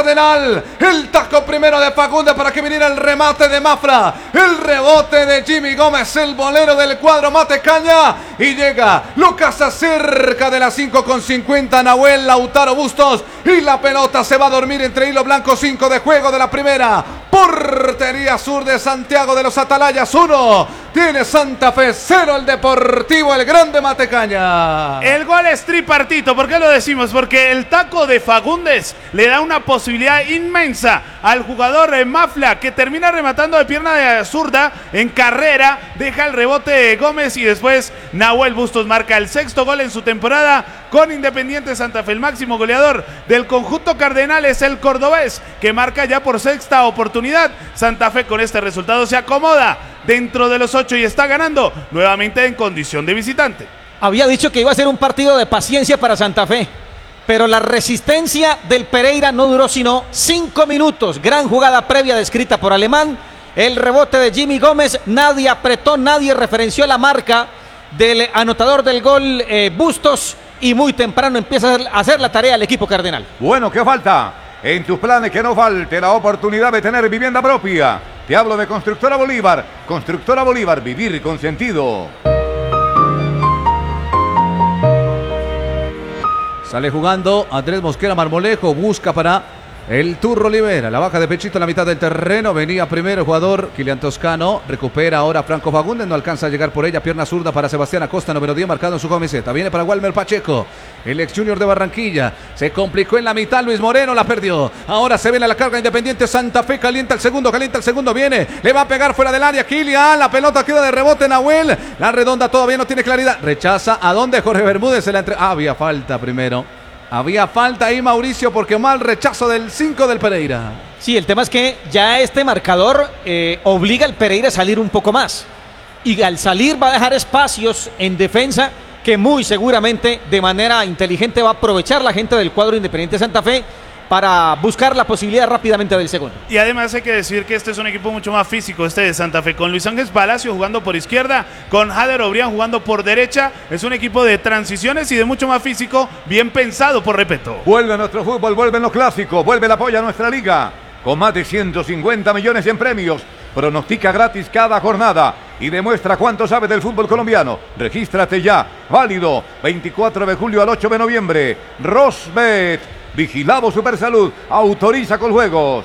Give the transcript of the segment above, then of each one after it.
Cardenal. El taco primero de Fagundes para que viniera el remate de Mafra. El rebote de Jimmy Gómez, el bolero del cuadro Matecaña. Y llega Lucas cerca de las 5:50. Nahuel Lautaro Bustos. Y la pelota se va a dormir entre hilo blanco. 5 de juego de la primera. Portería sur de Santiago de los Atalayas 1. Tiene Santa Fe 0 el Deportivo, el grande Matecaña. El gol es tripartito. ¿Por qué lo decimos? Porque el taco de Fagundes le da una posibilidad inmensa al jugador Mafla, que termina rematando de pierna de zurda en carrera. Deja el rebote Gómez y después Nahuel Bustos marca el 6º gol en su temporada con Independiente Santa Fe. El máximo goleador del conjunto cardenal es el cordobés, que marca ya por 6ª oportunidad. Santa Fe con este resultado se acomoda dentro de los 8 y está ganando nuevamente en condición de visitante. Había dicho que iba a ser un partido de paciencia para Santa Fe, pero la resistencia del Pereira no duró sino 5 minutos. Gran jugada previa descrita por Alemán. El rebote de Jimmy Gómez, nadie apretó, nadie referenció la marca del anotador del gol Bustos, y muy temprano empieza a hacer la tarea el equipo cardenal. Bueno, ¿qué falta? En tus planes que no falte la oportunidad de tener vivienda propia. Te hablo de Constructora Bolívar. Constructora Bolívar, vivir con sentido. Sale jugando Andrés Mosquera Marmolejo, busca para el Turro Olivera, la baja de pechito en la mitad del terreno. Venía primero el jugador Kilian Toscano, recupera ahora Franco Fagundes, no alcanza a llegar por ella, pierna zurda para Sebastián Acosta, número 10 marcado en su camiseta. Viene para Walmer Pacheco, el ex Junior de Barranquilla. Se complicó en la mitad, Luis Moreno la perdió. Ahora se viene a la carga Independiente Santa Fe, calienta el segundo, viene, le va a pegar fuera del área Kilian, la pelota queda de rebote Nahuel, la redonda todavía no tiene claridad, rechaza, ¿a dónde? Jorge Bermúdez se la entre... había falta primero. Había falta ahí, Mauricio, porque mal rechazo del 5 del Pereira. Sí, el tema es que ya este marcador obliga al Pereira a salir un poco más. Y al salir va a dejar espacios en defensa que muy seguramente de manera inteligente va a aprovechar la gente del cuadro Independiente Santa Fe para buscar la posibilidad rápidamente del segundo. Y además hay que decir que este es un equipo mucho más físico, este de Santa Fe, con Luis Ángel Palacio jugando por izquierda, con Jader Obrián jugando por derecha. Es un equipo de transiciones y de mucho más físico, bien pensado por Repeto. Vuelve nuestro fútbol, vuelve en lo clásico, vuelve el apoyo a nuestra liga. Con más de 150 millones en premios. Pronostica gratis cada jornada y demuestra cuánto sabe del fútbol colombiano. Regístrate ya, válido 24 de julio al 8 de noviembre. Rosbet, vigilado Supersalud, autoriza con juegos.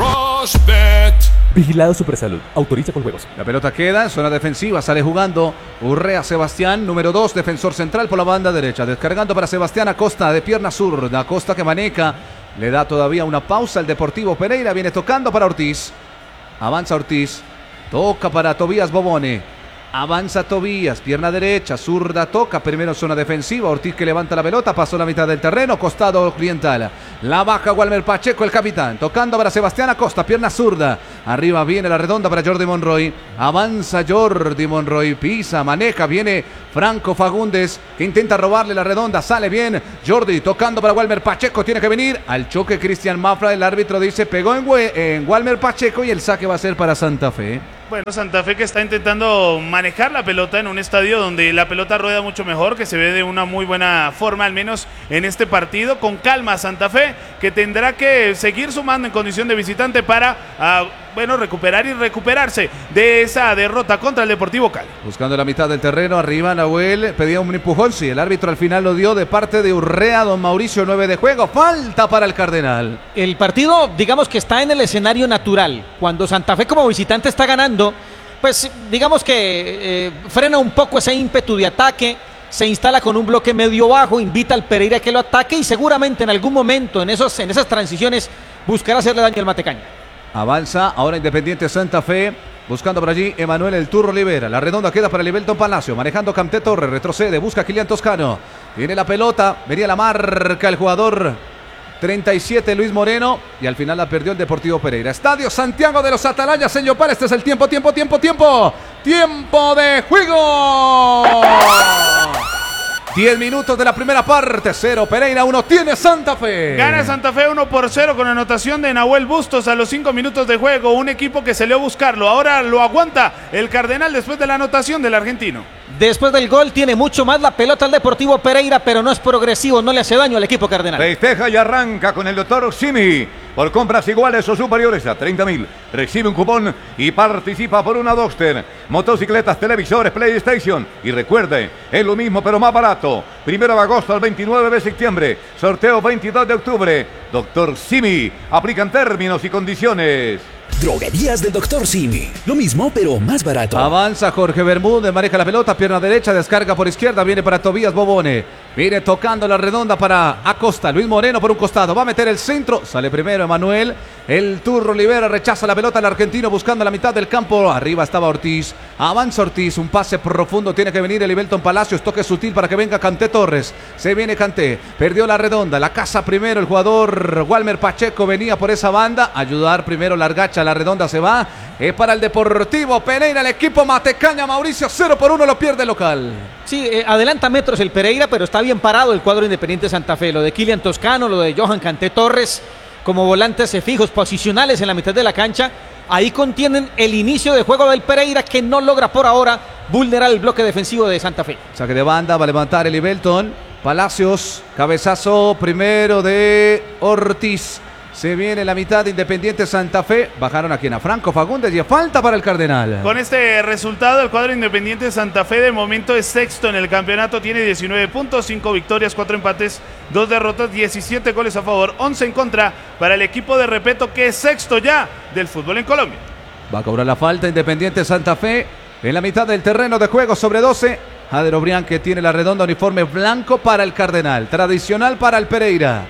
Rosbet, vigilado Supersalud, autoriza con juegos. La pelota queda en zona defensiva, sale jugando Urrea Sebastián, número 2, defensor central por la banda derecha. Descargando para Sebastián Acosta de pierna zurda. Acosta que maneja, le da todavía una pausa al Deportivo Pereira, viene tocando para Ortiz. Avanza Ortiz, toca para Tobías Bobone, avanza Tobías, pierna derecha, zurda, toca, primero zona defensiva, Ortiz que levanta la pelota, pasó la mitad del terreno, costado Cliental, la baja Walmer Pacheco, el capitán, tocando para Sebastián Acosta, pierna zurda, arriba viene la redonda para Jordi Monroy, avanza Jordi Monroy, pisa, maneja, viene Franco Fagundes, que intenta robarle la redonda, sale bien, Jordi tocando para Walmer Pacheco, tiene que venir al choque Cristian Mafra, el árbitro dice, pegó en Walmer Pacheco y el saque va a ser para Santa Fe. Bueno, Santa Fe que está intentando manejar la pelota en un estadio donde la pelota rueda mucho mejor, que se ve de una muy buena forma, al menos en este partido. Con calma Santa Fe, que tendrá que seguir sumando en condición de visitante para, recuperar y recuperarse de esa derrota contra el Deportivo Cali. Buscando la mitad del terreno, arriba Nahuel, pedía un empujón, sí, el árbitro al final lo dio de parte de Urrea, don Mauricio, 9 de juego, falta para el Cardenal. El partido, digamos que está en el escenario natural, cuando Santa Fe como visitante está ganando, pues digamos que frena un poco ese ímpetu de ataque, se instala con un bloque medio bajo, invita al Pereira a que lo ataque y seguramente en algún momento en esas transiciones buscará hacerle daño al Matecaña. Avanza ahora Independiente Santa Fe, buscando por allí Emanuel el Turro Olivera, la redonda queda para Libelton Palacio, manejando Camté Torres, retrocede, busca a Kilian Toscano, viene la pelota, venía la marca el jugador 37 Luis Moreno y al final la perdió el Deportivo Pereira. Estadio Santiago de los Atalayas, señor Párez, este es el tiempo de juego. 10 minutos de la primera parte, 0 Pereira, 1 tiene Santa Fe. Gana Santa Fe 1-0 con anotación de Nahuel Bustos a los 5 minutos de juego. Un equipo que salió a buscarlo, ahora lo aguanta el Cardenal después de la anotación del argentino. Después del gol tiene mucho más la pelota el Deportivo Pereira, pero no es progresivo, no le hace daño al equipo cardenal. Festeja y arranca con el doctor Simi. Por compras iguales o superiores a 30.000, recibe un cupón y participa por una Duster, motocicletas, televisores, PlayStation. Y recuerde, es lo mismo pero más barato. 1 de agosto al 29 de septiembre, sorteo 22 de octubre. Doctor Simi, aplican términos y condiciones. Droguerías del Dr. Simi. Lo mismo, pero más barato. Avanza Jorge Bermúdez, maneja la pelota, pierna derecha, descarga por izquierda, viene para Tobías Bobone. Viene tocando la redonda para Acosta. Luis Moreno por un costado, va a meter el centro. Sale primero Emanuel. El Turro Olivera rechaza la pelota al argentino buscando la mitad del campo. Arriba estaba Ortiz. Avanza Ortiz, un pase profundo. Tiene que venir Elivelton Palacios. Toque sutil para que venga Kanté Torres. Se viene Kanté. Perdió la redonda. La casa primero el jugador Walmer Pacheco. Venía por esa banda. Ayudar primero Largacha. La redonda se va. Es para el Deportivo Pereira. El equipo Matecaña. Mauricio 0-1 lo pierde el local. Sí, adelanta metros el Pereira, pero está bien parado el cuadro Independiente Santa Fe. Lo de Kylian Toscano, lo de Johan Kanté Torres, como volantes fijos, posicionales en la mitad de la cancha. Ahí contienen el inicio de juego del Pereira, que no logra por ahora vulnerar el bloque defensivo de Santa Fe. Saque de banda, va a levantar Elivelton Palacios, cabezazo primero de Ortiz. Se viene la mitad de Independiente Santa Fe. Bajaron a quien, a Franco Fagundes, y falta para el Cardenal. Con este resultado, el cuadro Independiente Santa Fe de momento es sexto en el campeonato. Tiene 19 puntos, 5 victorias, 4 empates, 2 derrotas, 17 goles a favor, 11 en contra para el equipo de Repeto, que es sexto ya del fútbol en Colombia. Va a cobrar la falta Independiente Santa Fe en la mitad del terreno de juego sobre 12. Jader Obrián, que tiene la redonda, uniforme blanco para el Cardenal, tradicional para el Pereira.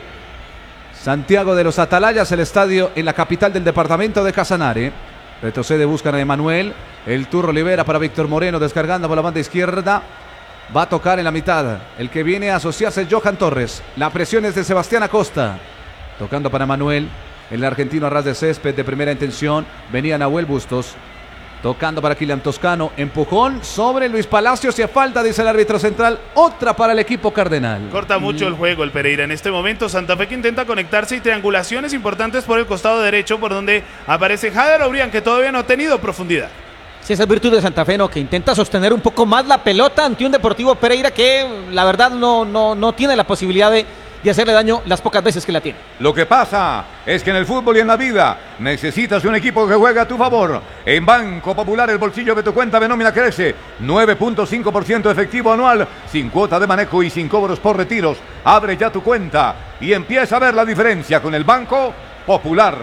Santiago de los Atalayas, el estadio en la capital del departamento de Casanare. Retrocede, buscan a Emanuel. El Turro Olivera para Víctor Moreno, descargando por la banda izquierda. Va a tocar en la mitad. El que viene a asociarse es Johan Torres. La presión es de Sebastián Acosta. Tocando para Emanuel. El argentino a ras de césped de primera intención. Venía Nahuel Bustos. Tocando para Kylian Toscano. Empujón sobre Luis Palacios y a falta, dice el árbitro central. Otra para el equipo cardenal. Corta mucho el juego el Pereira. En este momento Santa Fe que intenta conectarse y triangulaciones importantes por el costado derecho, por donde aparece Jader Obrián, que todavía no ha tenido profundidad. Sí, esa es virtud de Santa Fe, ¿no? Que intenta sostener un poco más la pelota ante un Deportivo Pereira que la verdad no tiene la posibilidad de hacerle daño las pocas veces que la tiene. Lo que pasa es que en el fútbol y en la vida necesitas un equipo que juegue a tu favor. En Banco Popular el bolsillo de tu cuenta de nómina crece 9.5% efectivo anual, sin cuota de manejo y sin cobros por retiros. Abre ya tu cuenta y empieza a ver la diferencia con el Banco Popular.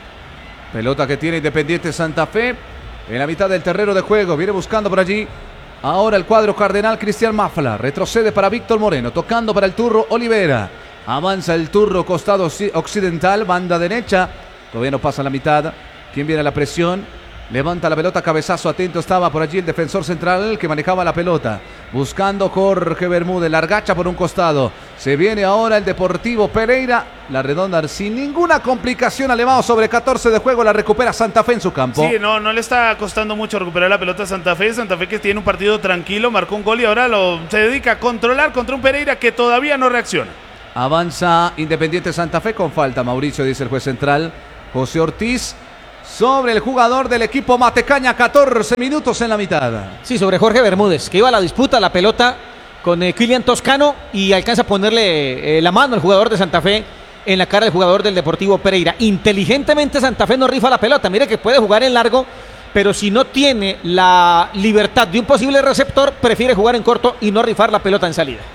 Pelota que tiene Independiente Santa Fe en la mitad del terreno de juego. Viene buscando por allí ahora el cuadro cardenal. Cristian Mafla retrocede para Víctor Moreno, tocando para el Turro Olivera. Avanza el Turro, costado occidental, banda derecha. Todavía no pasa la mitad. ¿Quién viene a la presión? Levanta la pelota, cabezazo, atento estaba por allí el defensor central que manejaba la pelota. Buscando Jorge Bermúdez, Largacha por un costado. Se viene ahora el Deportivo Pereira. La redonda sin ninguna complicación, elevado sobre 14 de juego. La recupera Santa Fe en su campo. Sí, no le está costando mucho recuperar la pelota a Santa Fe. Santa Fe que tiene un partido tranquilo, marcó un gol y ahora se dedica a controlar contra un Pereira que todavía no reacciona. Avanza Independiente Santa Fe con falta, Mauricio, dice el juez central. José Ortiz sobre el jugador del equipo Matecaña, 14 minutos en la mitad. Sí, sobre Jorge Bermúdez, que iba a la disputa, la pelota con Kylian Toscano y alcanza a ponerle la mano al jugador de Santa Fe en la cara del jugador del Deportivo Pereira. Inteligentemente Santa Fe no rifa la pelota, mire que puede jugar en largo, pero si no tiene la libertad de un posible receptor, prefiere jugar en corto y no rifar la pelota en salida.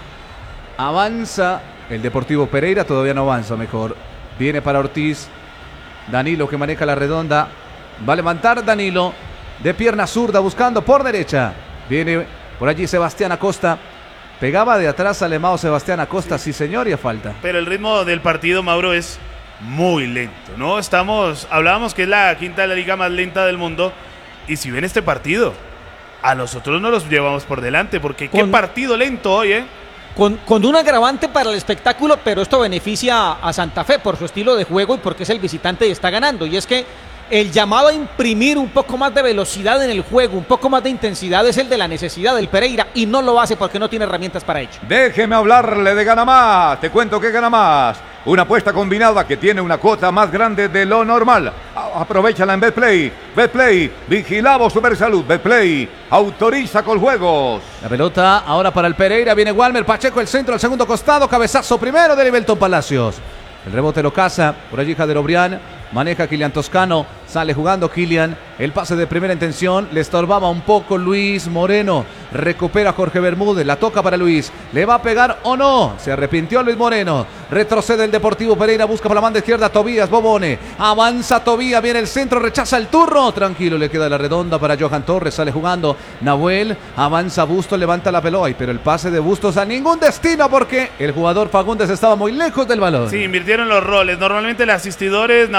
Avanza el Deportivo Pereira, todavía no avanza, mejor. Viene para Ortiz. Danilo que maneja la redonda. Va a levantar Danilo de pierna zurda buscando por derecha. Viene por allí Sebastián Acosta. Pegaba de atrás alemado Sebastián Acosta, sí señor, y a falta. Pero el ritmo del partido, Mauro, es muy lento, ¿no? Hablábamos que es la quinta de la liga más lenta del mundo. Y si ven este partido, a nosotros no los llevamos por delante, porque qué partido lento hoy, ¿eh? Con un agravante para el espectáculo, pero esto beneficia a Santa Fe por su estilo de juego y porque es el visitante y está ganando. Y es que el llamado a imprimir un poco más de velocidad en el juego, un poco más de intensidad, es el de la necesidad del Pereira y no lo hace porque no tiene herramientas para ello. Déjeme hablarle de Gana Más. Te cuento que Gana Más, una apuesta combinada que tiene una cuota más grande de lo normal. Aprovechala en Betplay. Betplay, vigilamos Supersalud. Betplay, autoriza con juegos. La pelota ahora para el Pereira. Viene Walmer Pacheco, el centro al segundo costado. Cabezazo primero de Nivelton Palacios. El rebote lo caza. Por allí Jader Obrián. Maneja Kylian Toscano. Sale jugando Kylian. El pase de primera intención. Le estorbaba un poco Luis Moreno. Recupera Jorge Bermúdez. La toca para Luis. ¿Le va a pegar o no? Se arrepintió Luis Moreno. Retrocede el Deportivo Pereira. Busca por la banda izquierda Tobías Bobone. Avanza Tobías. Viene el centro. Rechaza el turno. Tranquilo. Le queda la redonda para Johan Torres. Sale jugando Nahuel. Avanza Bustos. Levanta la pelota. Pero el pase de Bustos a ningún destino porque el jugador Fagundes estaba muy lejos del balón. Sí, invirtieron los roles. Normalmente el asistidor es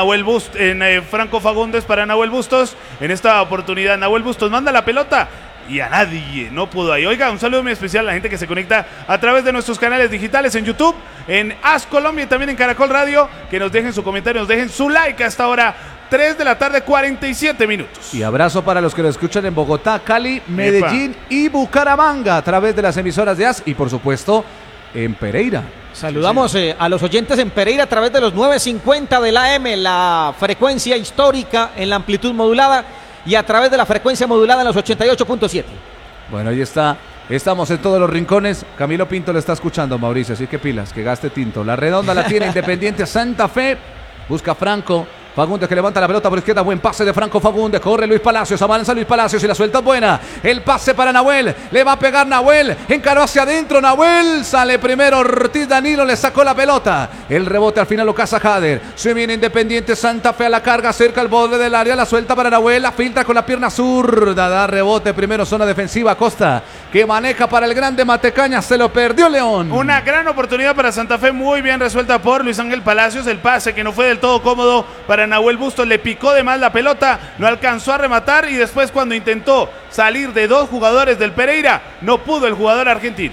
Franco Fagundes para Nahuel Bustos. En esta oportunidad Nahuel Bustos manda la pelota y a nadie no pudo ahí. Oiga, un saludo muy especial a la gente que se conecta a través de nuestros canales digitales en YouTube, en AS Colombia y también en Caracol Radio. Que nos dejen su comentario, nos dejen su like hasta ahora. 3 de la tarde, 47 minutos. Y abrazo para los que lo escuchan en Bogotá, Cali, Medellín y Bucaramanga a través de las emisoras de AS y por supuesto en Pereira. Saludamos a los oyentes en Pereira a través de los 950 del AM, la frecuencia histórica en la amplitud modulada y a través de la frecuencia modulada en los 88.7. Bueno, ahí está. Estamos en todos los rincones. Camilo Pinto le está escuchando, Mauricio, así que pilas, que gaste tinto. La redonda la tiene Independiente Santa Fe. Busca Franco. Fagundes que levanta la pelota por izquierda, buen pase de Franco Fagundes, corre Luis Palacios, avanza Luis Palacios y la suelta es buena, el pase para Nahuel, le va a pegar Nahuel, encaró hacia adentro Nahuel, sale primero Ortiz Danilo, le sacó la pelota, el rebote al final lo caza Jader, se viene Independiente Santa Fe a la carga, cerca el borde del área, la suelta para Nahuel, la filtra con la pierna zurda, da rebote primero, zona defensiva, Costa, que maneja para el grande Matecaña, se lo perdió León. Una gran oportunidad para Santa Fe, muy bien resuelta por Luis Ángel Palacios, el pase que no fue del todo cómodo para Nahuel Bustos, le picó de más la pelota, no alcanzó a rematar y después cuando intentó salir de dos jugadores del Pereira, no pudo el jugador argentino.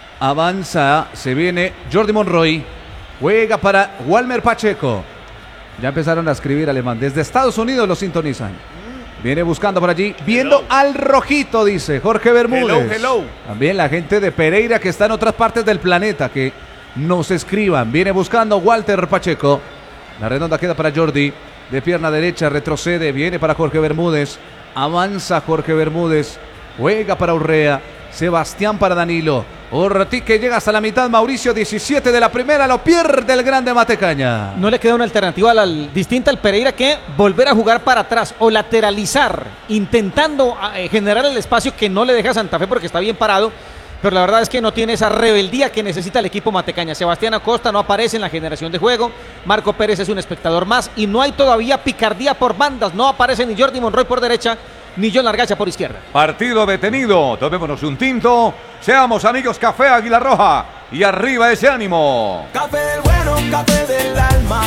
Avanza, se viene Jordi Monroy, juega para Walmer Pacheco. Ya empezaron a escribir alemán, desde Estados Unidos lo sintonizan. Viene buscando por allí, viendo al rojito, dice Jorge Bermúdez. Hello. También la gente de Pereira que está en otras partes del planeta, que nos escriban. Viene buscando Walter Pacheco. La redonda queda para Jordi. De pierna derecha retrocede, viene para Jorge Bermúdez. Avanza Jorge Bermúdez. Juega para Urrea. Sebastián para Danilo. Ortiz que llega hasta la mitad. Mauricio, 17 de la primera. Lo pierde el grande Matecaña. No le queda una alternativa distinta al Pereira que volver a jugar para atrás o lateralizar, intentando generar el espacio que no le deja a Santa Fe porque está bien parado. Pero la verdad es que no tiene esa rebeldía que necesita el equipo Matecaña. Sebastián Acosta no aparece en la generación de juego. Marco Pérez es un espectador más. Y no hay todavía picardía por bandas. No aparece ni Jordi Monroy por derecha, ni John Largacha por izquierda. Partido detenido. Tomémonos un tinto. Seamos amigos Café Águila Roja. Y arriba ese ánimo. Café del bueno, café del alma.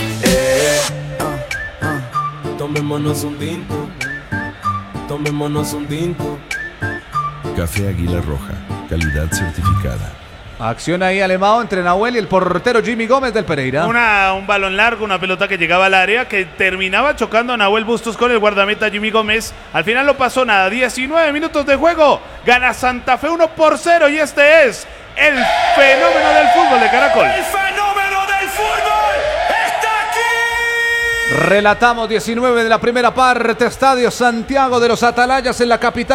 Tomémonos un tinto. Tomémonos un tinto. Café Águila Roja. Calidad certificada. Acción ahí Alemão entre Nahuel y el portero Jimmy Gómez del Pereira. Un balón largo, una pelota que llegaba al área, que terminaba chocando a Nahuel Bustos con el guardameta Jimmy Gómez. Al final no pasó nada. 19 minutos de juego. Gana Santa Fe 1-0 y este es el fenómeno del fútbol de Caracol. El fenómeno del fútbol está aquí. Relatamos 19 de la primera parte. Estadio Santiago de los Atalayas en la capital.